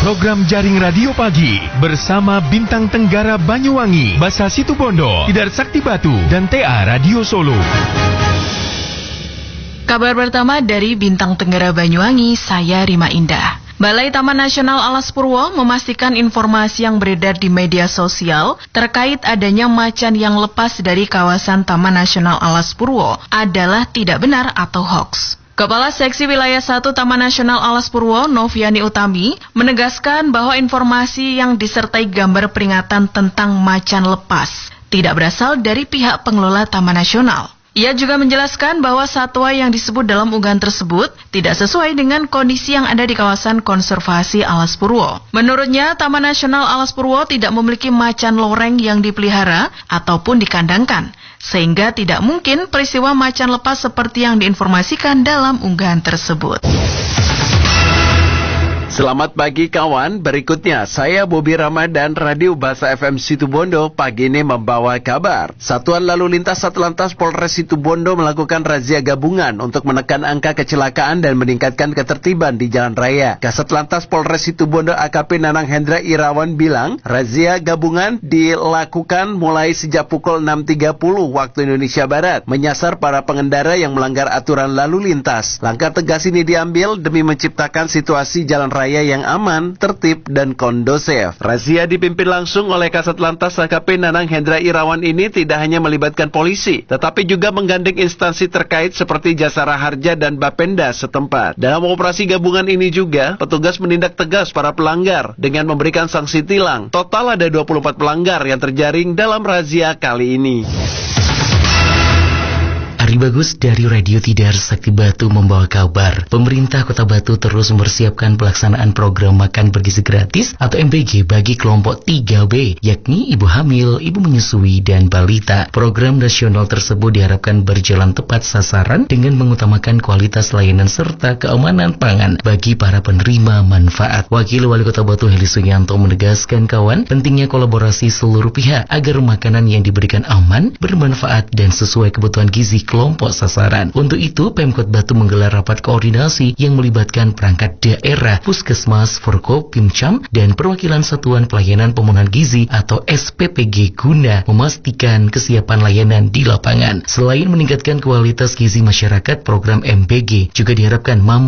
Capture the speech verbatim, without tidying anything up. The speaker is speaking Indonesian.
Program Jaring Radio Pagi bersama Bintang Tenggara Banyuwangi, Basa Situbondo, Tidar Sakti Batu, dan T A Radio Solo. Kabar pertama dari Bintang Tenggara Banyuwangi, saya Rima Indah. Balai Taman Nasional Alas Purwo memastikan informasi yang beredar di media sosial terkait adanya macan yang lepas dari kawasan Taman Nasional Alas Purwo adalah tidak benar atau hoax. Kepala Seksi Wilayah satu Taman Nasional Alas Purwo, Noviani Utami, menegaskan bahwa informasi yang disertai gambar peringatan tentang macan lepas tidak berasal dari pihak pengelola Taman Nasional. Ia juga menjelaskan bahwa satwa yang disebut dalam unggahan tersebut tidak sesuai dengan kondisi yang ada di kawasan konservasi Alas Purwo. Menurutnya, Taman Nasional Alas Purwo tidak memiliki macan loreng yang dipelihara ataupun dikandangkan, sehingga tidak mungkin peristiwa macan lepas seperti yang diinformasikan dalam unggahan tersebut. Selamat pagi kawan, berikutnya saya Bobi Ramadan, Radio Basa F M Situbondo, pagi ini membawa kabar. Satuan Lalu Lintas Satlantas Polres Situbondo melakukan razia gabungan untuk menekan angka kecelakaan dan meningkatkan ketertiban di jalan raya. Kasat Lantas Polres Situbondo A K P Nanang Hendra Irawan bilang, razia gabungan dilakukan mulai sejak pukul enam tiga puluh waktu Indonesia Barat, menyasar para pengendara yang melanggar aturan lalu lintas. Langkah tegas ini diambil demi menciptakan situasi jalan raya yang aman, tertib, dan kondusif. Razia dipimpin langsung oleh Kasat Lantas A K P Nanang Hendra Irawan ini tidak hanya melibatkan polisi, tetapi juga menggandeng instansi terkait seperti Jasara Harja dan Bapenda setempat. Dalam operasi gabungan ini juga, petugas menindak tegas para pelanggar dengan memberikan sanksi tilang. Total ada dua puluh empat pelanggar yang terjaring dalam razia kali ini. Ari Bagus dari Radio Tidar Sakti Batu membawa kabar. Pemerintah Kota Batu terus mempersiapkan pelaksanaan program makan bergizi gratis atau M B G bagi kelompok tiga B, yakni ibu hamil, ibu menyusui, dan balita. Program nasional tersebut diharapkan berjalan tepat sasaran dengan mengutamakan kualitas layanan serta keamanan pangan bagi para penerima manfaat. Wakil Wali Kota Batu Heli Suyanto menegaskan kawan, pentingnya kolaborasi seluruh pihak agar makanan yang diberikan aman, bermanfaat, dan sesuai kebutuhan gizi kelompok sasaran. Untuk itu, Pemkot Batu menggelar rapat koordinasi yang melibatkan perangkat daerah, Puskesmas, Forkop, Pimcam, dan perwakilan Satuan Pelayanan Pemenuhan Gizi atau S P P G guna memastikan kesiapan layanan di lapangan. Selain meningkatkan kualitas gizi masyarakat, program M B G juga diharapkan mampu